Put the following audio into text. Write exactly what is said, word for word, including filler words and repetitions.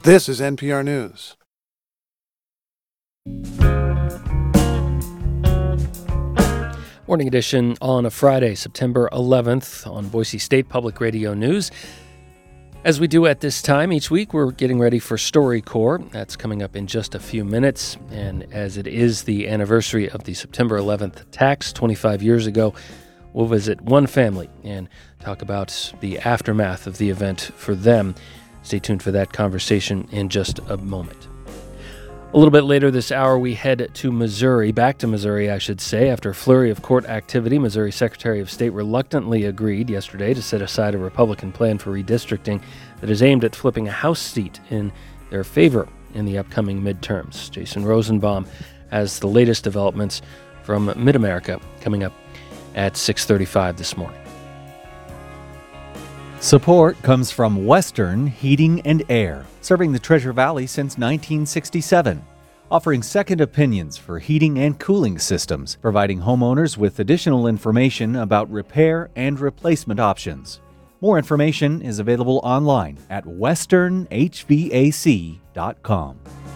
This is N P R News. Morning edition on a Friday, September eleventh on Boise State Public Radio News. As we do at this time each week, we're getting ready for StoryCorps. That's coming up in just a few minutes. And as it is the anniversary of the September eleventh attacks twenty-five years ago, we'll visit one family and talk about the aftermath of the event for them. Stay tuned for that conversation in just a moment. A little bit later this hour, we head to Missouri, back to Missouri, I should say. After a flurry of court activity, Missouri Secretary of State reluctantly agreed yesterday to set aside a Republican plan for redistricting that is aimed at flipping a House seat in their favor in the upcoming midterms. Jason Rosenbaum has the latest developments from Mid-America coming up at six thirty-five this morning. Support comes from Western Heating and Air, serving the Treasure Valley since nineteen sixty-seven, offering second opinions for heating and cooling systems, providing homeowners with additional information about repair and replacement options. More information is available online at western h v a c dot com.